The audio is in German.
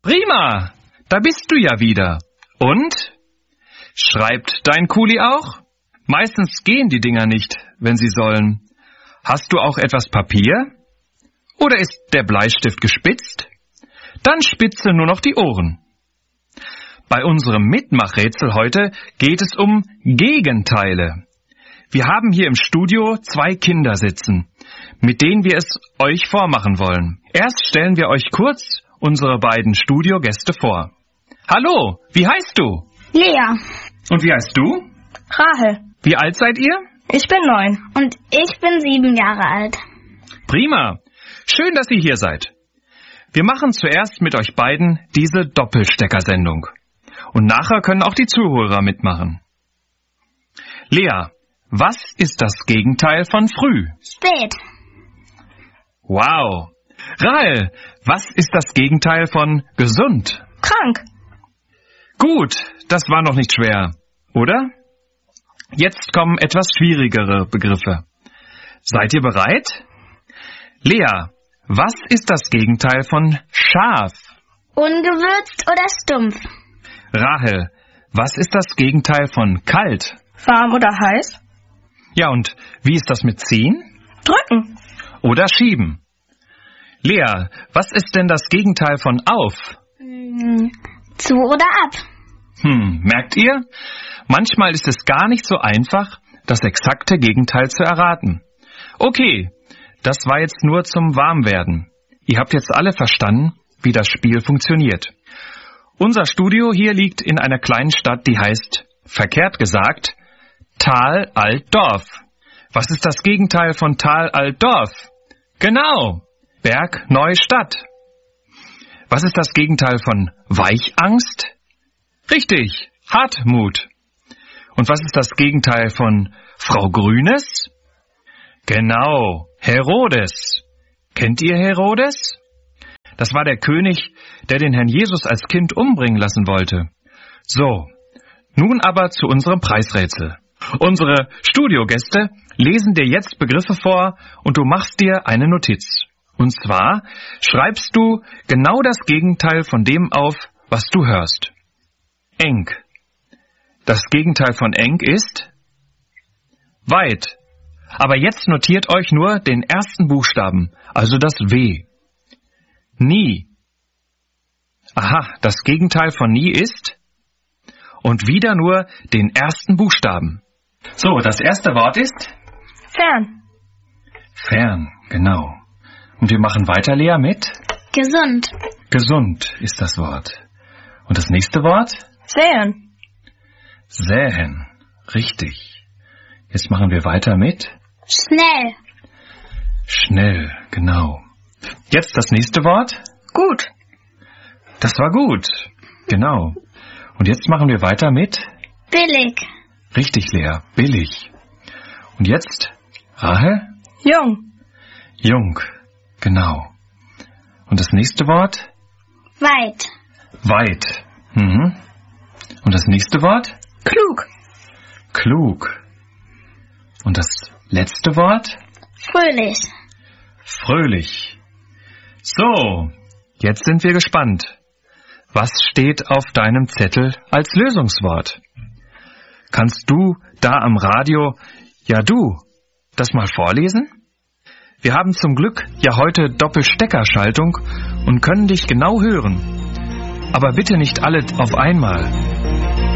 Prima, da bist du ja wieder. Und? Schreibt dein Kuli auch? Meistens gehen die Dinger nicht, wenn sie sollen. Hast du auch etwas Papier? Oder ist der Bleistift gespitzt? Dann spitze nur noch die Ohren. Bei unserem Mitmachrätsel heute geht es um Gegenteile. Wir haben hier im Studio 2 Kinder sitzen, mit denen wir es euch vormachen wollen. Erst stellen wir euch kurz unsere beiden Studiogäste vor. Hallo, wie heißt du? Lea. Und wie heißt du? Rahel. Wie alt seid ihr? Ich bin 9. Und ich bin 7 Jahre alt. Prima. Schön, dass ihr hier seid. Wir machen zuerst mit euch beiden diese Doppelstecker-Sendung. Und nachher können auch die Zuhörer mitmachen. Lea, was ist das Gegenteil von früh? Spät. Wow. Rahel, was ist das Gegenteil von gesund? Krank. Gut, das war noch nicht schwer, oder? Jetzt kommen etwas schwierigere Begriffe. Seid ihr bereit? Lea, was ist das Gegenteil von scharf? Ungewürzt oder stumpf? Rahel, was ist das Gegenteil von kalt? Warm oder heiß? Ja, und wie ist das mit ziehen? Drücken. Oder schieben? Lea, was ist denn das Gegenteil von auf? Zu oder ab? Merkt ihr? Manchmal ist es gar nicht so einfach, das exakte Gegenteil zu erraten. Okay, das war jetzt nur zum Warmwerden. Ihr habt jetzt alle verstanden, wie das Spiel funktioniert. Unser Studio hier liegt in einer kleinen Stadt, die heißt, verkehrt gesagt, Tal-Alt-Dorf. Was ist das Gegenteil von Tal-Alt-Dorf? Genau, Berg-Neustadt. Was ist das Gegenteil von Weichangst? Richtig, Hartmut. Und was ist das Gegenteil von Frau Grünes? Genau, Herodes. Kennt ihr Herodes? Das war der König, der den Herrn Jesus als Kind umbringen lassen wollte. So, nun aber zu unserem Preisrätsel. Unsere Studiogäste lesen dir jetzt Begriffe vor und du machst dir eine Notiz. Und zwar schreibst du genau das Gegenteil von dem auf, was du hörst. Eng. Das Gegenteil von eng ist weit. Aber jetzt notiert euch nur den ersten Buchstaben, also das W. Nie. Aha, das Gegenteil von nie ist und wieder nur den ersten Buchstaben. So, das erste Wort ist Fern. fern, genau. Und wir machen weiter, Lea, mit Gesund. gesund ist das Wort. Und das nächste Wort? Säen. Säen, richtig. Jetzt machen wir weiter mit Schnell. schnell, genau. Jetzt das nächste Wort? Gut. Das war gut, genau. Und jetzt machen wir weiter mit Billig. richtig, Lea, billig. Und jetzt, Rahel? Jung. Jung, genau. Und das nächste Wort? Weit. Weit. Und das nächste Wort? Klug. Klug. Und das letzte Wort? Fröhlich. Fröhlich. So, jetzt sind wir gespannt. Was steht auf deinem Zettel als Lösungswort? Kannst du da am Radio, ja du, das mal vorlesen? Wir haben zum Glück ja heute Doppelsteckerschaltung und können dich genau hören. Aber bitte nicht alle auf einmal.